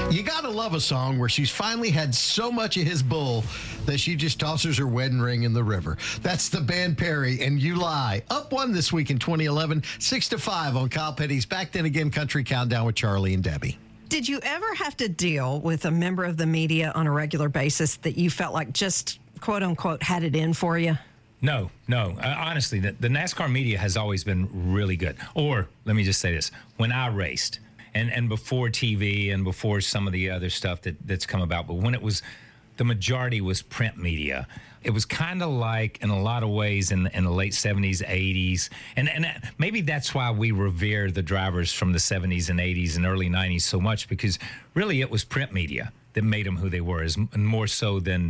You gotta love a song where she's finally had so much of his bull that she just tosses her wedding ring in the river. That's the band Perry and You Lie. Up one this week in 2011, 6-5 on Kyle Petty's Back Then Again Country Countdown with Charlie and Debbie. Did you ever have to deal with a member of the media on a regular basis that you felt like just, quote unquote, had it in for you? No. Honestly, the NASCAR media has always been really good. Or let me just say this. When I raced, and before TV and before some of the other stuff that's come about, but when it was, the majority was print media. It was kind of like, in a lot of ways, in the late 70s, 80s. And maybe that's why we revere the drivers from the 70s and 80s and early 90s so much, because really it was print media that made them who they were, more so than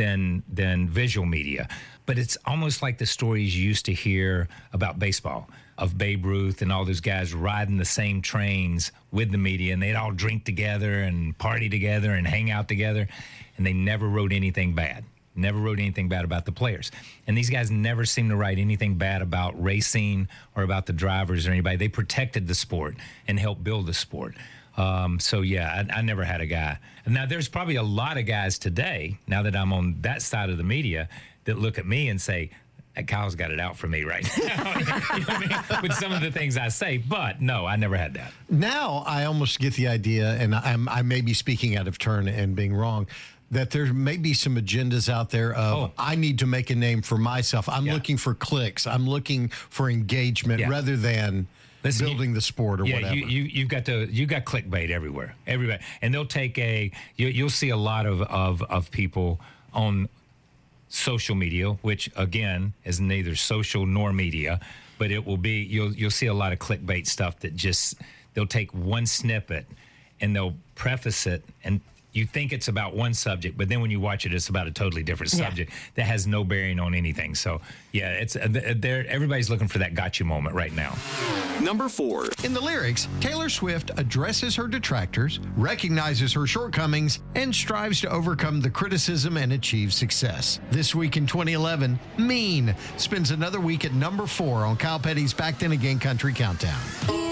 visual media. But it's almost like the stories you used to hear about baseball, of Babe Ruth and all those guys riding the same trains with the media, and they'd all drink together and party together and hang out together, and they never wrote anything bad. Never wrote anything bad about the players. And these guys never seemed to write anything bad about racing or about the drivers or anybody. They protected the sport and helped build the sport. So, yeah, I never had a guy. Now, there's probably a lot of guys today, now that I'm on that side of the media, that look at me and say, Kyle's got it out for me right now. You know what I mean? With some of the things I say. But, no, I never had that. Now I almost get the idea, and I may be speaking out of turn and being wrong, that there may be some agendas out there of, I need to make a name for myself. I'm looking for clicks. I'm looking for engagement rather than building the sport or whatever. You've got clickbait everywhere. Everybody. And they'll take you'll see a lot of people on social media, which again is neither social nor media, but it will be, you'll see a lot of clickbait stuff that just, they'll take one snippet and they'll preface it, and you think it's about one subject, but then when you watch it, it's about a totally different subject that has no bearing on anything. So, yeah, it's everybody's looking for that gotcha moment right now. Number 4. In the lyrics, Taylor Swift addresses her detractors, recognizes her shortcomings, and strives to overcome the criticism and achieve success. This week in 2011, Mean spends another week at number 4 on Kyle Petty's Back Then Again Country Countdown.